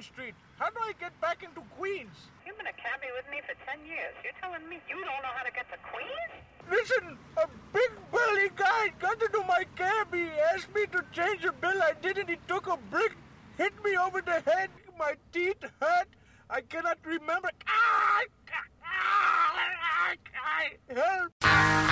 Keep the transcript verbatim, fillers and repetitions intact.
Street. How do I get back into Queens? You've been a cabbie with me for ten years. You're telling me you don't know how to get to Queens? Listen, a big burly guy got into my cab. He asked me to change a bill. I didn't. He took a brick, hit me over the head. My teeth hurt. I cannot remember. Ah! Ah! Ah! Help!